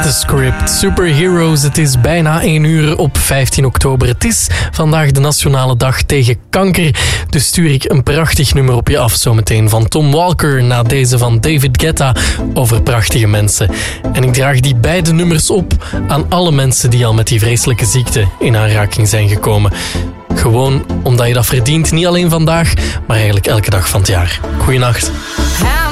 The Script, Superheroes. Het is bijna 1 uur op 15 oktober. Het is vandaag de nationale dag tegen kanker. Dus stuur ik een prachtig nummer op je af zometeen van Tom Walker na deze van David Guetta over prachtige mensen. En ik draag die beide nummers op aan alle mensen die al met die vreselijke ziekte in aanraking zijn gekomen. Gewoon omdat je dat verdient, niet alleen vandaag, maar eigenlijk elke dag van het jaar. Goeienacht.